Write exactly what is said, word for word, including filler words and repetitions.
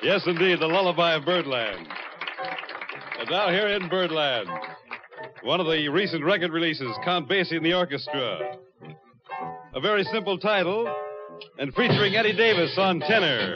Yes, indeed, the lullaby of Birdland. And now here in Birdland, one of the recent record releases, Count Basie and the Orchestra. A very simple title, and featuring Eddie Davis on tenor.